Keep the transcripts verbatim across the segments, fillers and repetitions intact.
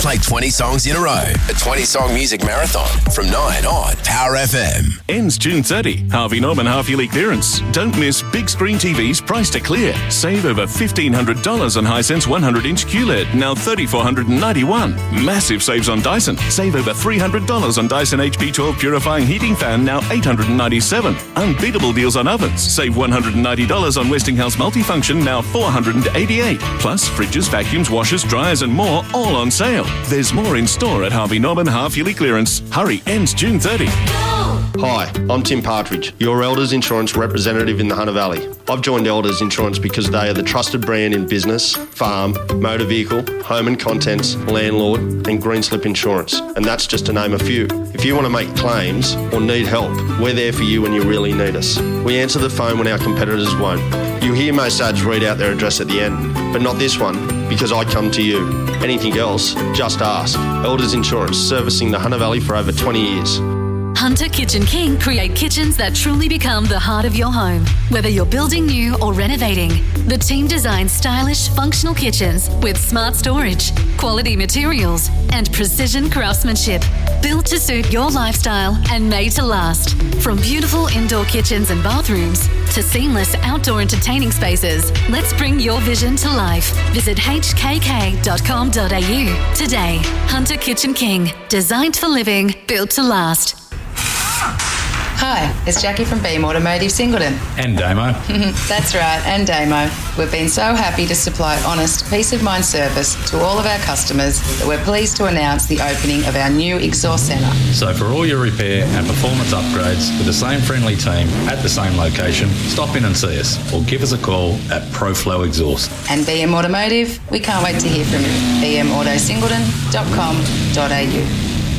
play twenty songs in a row. A twenty-song music marathon from nine on Power F M. Ends June thirtieth. Harvey Norman half-yearly clearance. Don't miss big screen T Vs priced to clear. Save over fifteen hundred dollars on Hisense one hundred inch Q L E D, now three thousand four hundred ninety-one dollars. Massive saves on Dyson. Save over three hundred dollars on Dyson H P twelve Purifying Heating Fan, now eight hundred ninety-seven dollars. Unbeatable deals on ovens. Save one hundred ninety dollars on Westinghouse Multifunction, now four hundred eighty-eight dollars. Plus, fridges, vacuums, washers, dryers and more, all on sale. There's more in store at Harvey Norman half-yearly clearance. Hurry, ends June thirtieth. Hi, I'm Tim Partridge, your Elders Insurance representative in the Hunter Valley. I've joined Elders Insurance because they are the trusted brand in business, farm, motor vehicle, home and contents, landlord and green slip insurance. And that's just to name a few. If you want to make claims or need help, we're there for you when you really need us. We answer the phone when our competitors won't. You hear most ads read out their address at the end, but not this one, because I come to you. Anything else, just ask. Elders Insurance, servicing the Hunter Valley for over twenty years. Hunter Kitchen King create kitchens that truly become the heart of your home. Whether you're building new or renovating, the team designs stylish, functional kitchens with smart storage, quality materials, and precision craftsmanship. Built to suit your lifestyle and made to last. From beautiful indoor kitchens and bathrooms to seamless outdoor entertaining spaces, let's bring your vision to life. Visit h k k dot com dot a u today. Hunter Kitchen King, designed for living, built to last. Hi, it's Jackie from Beam Automotive Singleton. And Damo. That's right, and Damo. We've been so happy to supply honest, peace of mind service to all of our customers that we're pleased to announce the opening of our new exhaust centre. So for all your repair and performance upgrades with the same friendly team at the same location, stop in and see us or give us a call at ProFlow Exhaust. And B M Automotive, we can't wait to hear from you. b m auto singleton dot com dot a u.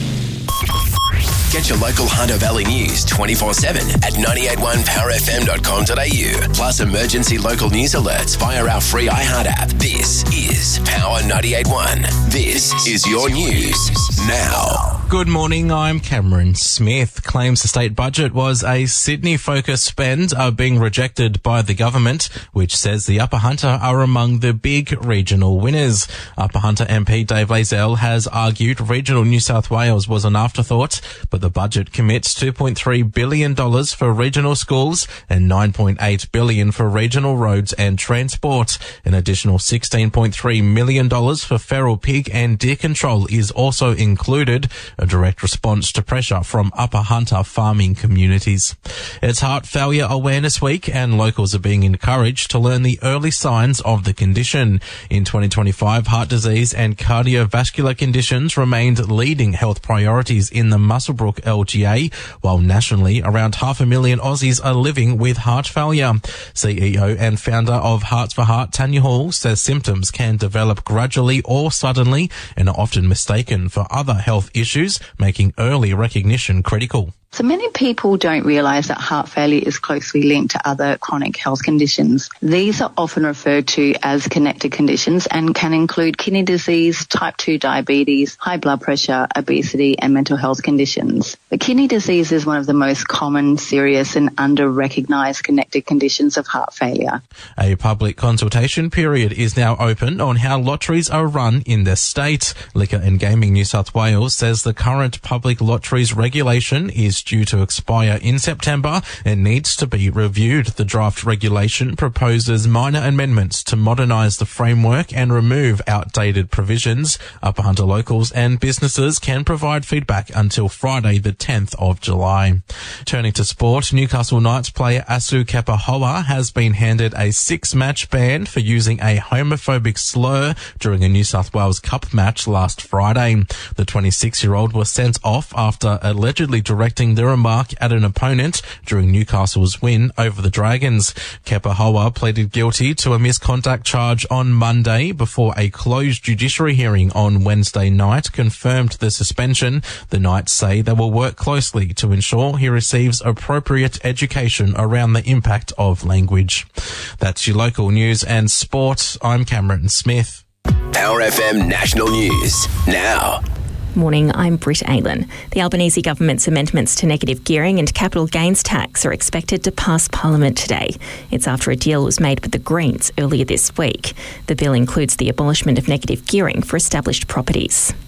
Get your local Hunter Valley news twenty-four seven at nine eight one power f m dot com dot a u. Plus emergency local news alerts via our free iHeart app. This is Power ninety-eight point one. This is your news now. Good morning, I'm Cameron Smith. Claims the state budget was a Sydney-focused spend are being rejected by the government, which says the Upper Hunter are among the big regional winners. Upper Hunter M P Dave Lazell has argued regional New South Wales was an afterthought, but the budget commits two point three billion dollars for regional schools and nine point eight billion dollars for regional roads and transport. An additional sixteen point three million dollars for feral pig and deer control is also included, a direct response to pressure from Upper Hunter farming communities. It's Heart Failure Awareness Week and locals are being encouraged to learn the early signs of the condition. In twenty twenty-five, heart disease and cardiovascular conditions remained leading health priorities in the Muswellbrook L G A, while nationally around half a million Aussies are living with heart failure. C E O and founder of Hearts for Heart, Tanya Hall, says symptoms can develop gradually or suddenly and are often mistaken for other health issues, making early recognition critical. So many people don't realise that heart failure is closely linked to other chronic health conditions. These are often referred to as connected conditions and can include kidney disease, type two diabetes, high blood pressure, obesity and mental health conditions. But kidney disease is one of the most common, serious and under-recognised connected conditions of heart failure. A public consultation period is now open on how lotteries are run in the state. Liquor and Gaming New South Wales says the current public lotteries regulation is due to expire in September and needs to be reviewed. The draft regulation proposes minor amendments to modernise the framework and remove outdated provisions. Upper Hunter locals and businesses can provide feedback until Friday the tenth of July. Turning to sport, Newcastle Knights player Asu Kepahoa has been handed a six-match ban for using a homophobic slur during a New South Wales Cup match last Friday. The twenty-six-year-old was sent off after allegedly directing the remark at an opponent during Newcastle's win over the Dragons. Kepahoa pleaded guilty to a misconduct charge on Monday before a closed judiciary hearing on Wednesday night confirmed the suspension. The Knights say they will work closely to ensure he receives appropriate education around the impact of language. That's your local news and sport. I'm Cameron Smith. Power F M National News now. Morning, I'm Britt Aylan. The Albanese government's amendments to negative gearing and capital gains tax are expected to pass Parliament today. It's after a deal was made with the Greens earlier this week. The bill includes the abolishment of negative gearing for established properties.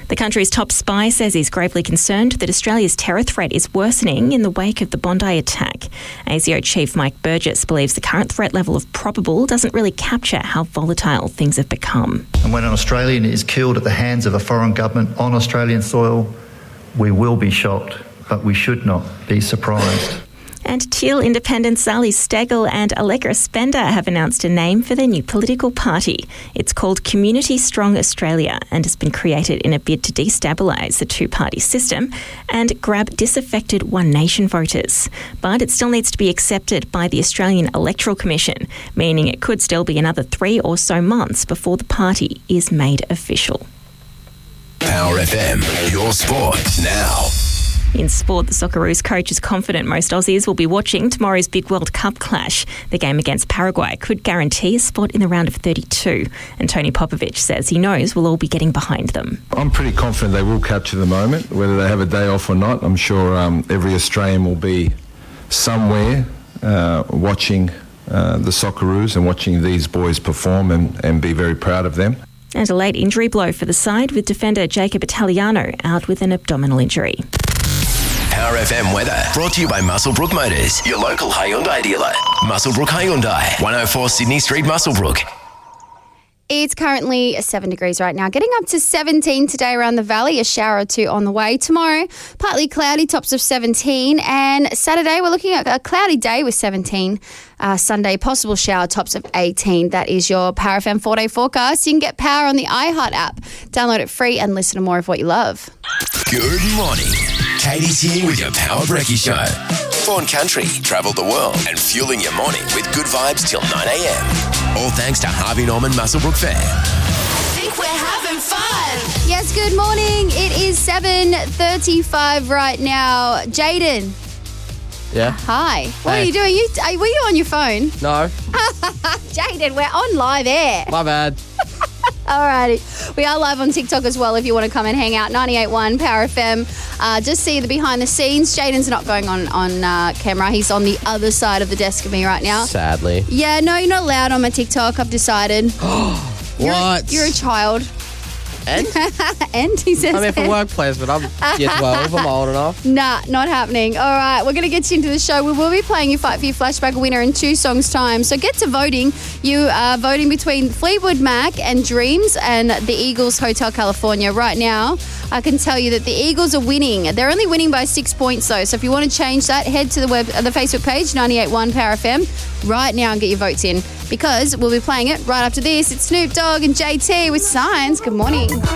The country's top spy says he's gravely concerned that Australia's terror threat is worsening in the wake of the Bondi attack. A S I O Chief Mike Burgess believes the current threat level of probable doesn't really capture how volatile things have become. And when an Australian is killed at the hands of a foreign government on Australian soil, we will be shocked, but we should not be surprised. And Teal independents Zali Steggall and Allegra Spender have announced a name for their new political party. It's called Community Strong Australia and has been created in a bid to destabilise the two-party system and grab disaffected One Nation voters. But it still needs to be accepted by the Australian Electoral Commission, meaning it could still be another three or so months before the party is made official. Power F M, your sport now. In sport, the Socceroos coach is confident most Aussies will be watching tomorrow's big World Cup clash. The game against Paraguay could guarantee a spot in the round of thirty-two. And Tony Popovich says he knows we'll all be getting behind them. I'm pretty confident they will capture the moment, whether they have a day off or not. I'm sure um, every Australian will be somewhere uh, watching uh, the Socceroos and watching these boys perform and, and be very proud of them. And a late injury blow for the side with defender Jacob Italiano out with an abdominal injury. Power F M weather brought to you by Muswellbrook Motors, your local Hyundai dealer. Muswellbrook Hyundai, one oh four Sydney Street, Muswellbrook. It's currently seven degrees right now, getting up to seventeen today around the valley, a shower or two on the way. Tomorrow, partly cloudy, tops of seventeen. And Saturday, we're looking at a cloudy day with seventeen. Uh, Sunday, possible shower, tops of eighteen. That is your Power F M four-day forecast. You can get Power on the iHeart app. Download it free and listen to more of what you love. Good morning. Katie's here with your Power Brekkie Show. Born country, travel the world, and fueling your morning with good vibes till nine a.m. All thanks to Harvey Norman Muswellbrook Fair. Think we're having fun. Yes, good morning. It is seven thirty-five right now. Jaden. Yeah. Hi. What Hey. are you doing? You are, were you on your phone? No. Jaden, we're on live air. My bad. Alrighty. We are live on TikTok as well if you want to come and hang out. ninety-eight point one Power F M. Uh, just see the behind the scenes. Jaden's not going on, on uh, camera. He's on the other side of the desk of me right now. Sadly. Yeah, no, you're not allowed on my TikTok. I've decided. What? You're, you're a child. And? And he says. I'm here for work placement. I'm year twelve. I'm old enough. Nah, not happening. All right, we're going to get you into the show. We will be playing you Fight for Your Flashback winner in two songs' time. So get to voting. You are voting between Fleetwood Mac and Dreams and the Eagles Hotel California. Right now, I can tell you that the Eagles are winning. They're only winning by six points, though. So if you want to change that, head to the web, uh, the Facebook page, ninety-eight point one Power F M, right now and get your votes in. Because we'll be playing it right after this. It's Snoop Dogg and J T with Signs. Good morning.